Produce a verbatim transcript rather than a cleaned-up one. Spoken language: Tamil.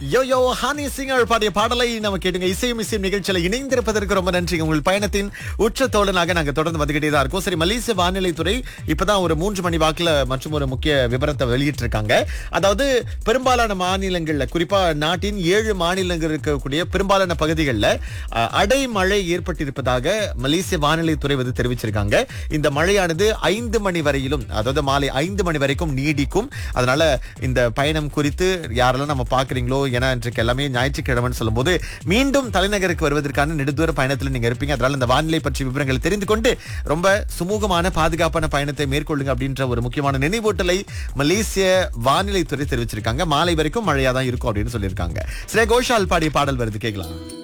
யோ யோ ஹானி சிங்கர் பாடிய பாடலை நம்ம கேட்டுங்க. இசையும் இசையும் நிகழ்ச்சியில இணைந்திருப்பதற்கு ரொம்ப நன்றி. உங்கள் பயணத்தின் உச்ச தோழனாக நாங்க தொடர்ந்து வந்துகிட்டே தான் இருக்கோம். சரி, மலேசிய வானிலை துறை இப்பதான் ஒரு மூன்று மணி வாக்குல மற்றும் ஒரு முக்கிய விவரத்தை வெளியிட்டு இருக்காங்க. அதாவது பெரும்பாலான மாநிலங்கள்ல, குறிப்பா நாட்டின் ஏழு மாநிலங்கள் இருக்கக்கூடிய பெரும்பாலான பகுதிகளில் அடைமழை ஏற்பட்டிருப்பதாக மலேசிய வானிலை துறை வந்து தெரிவிச்சிருக்காங்க. இந்த மழையானது ஐந்து மணி வரையிலும், அதாவது மாலை ஐந்து மணி வரைக்கும் நீடிக்கும். அதனால இந்த பயணம் குறித்து யாரெல்லாம் நம்ம பாக்குறீங்களோ, ஏன்னா இன்றைக்கு எல்லாமே ஞாயிற்றுக்கிழமைன்னு சொல்லும் போது மீண்டும் தலைநகருக்கு வருவதற்கான நெடுந்தூர பயணத்தில் நீங்க இருப்பீங்க. அதனால இந்த வானிலை பற்றிய விவரங்களை தெரிந்து கொண்டு ரொம்ப சுமூகமான பாதுகாப்பான பயணத்தை மேற்கொள்ளுங்க அப்படின்ற ஒரு முக்கியமான நினைவூட்டலை மலேசிய வானிலை துறை தெரிவிச்சிருக்காங்க. மாலை வரைக்கும் மழையா தான் இருக்கும் அப்படின்னு சொல்லியிருக்காங்க. ஸ்ரே கோஷால் பாடிய பாடல் வருது, கேட்கலாம்.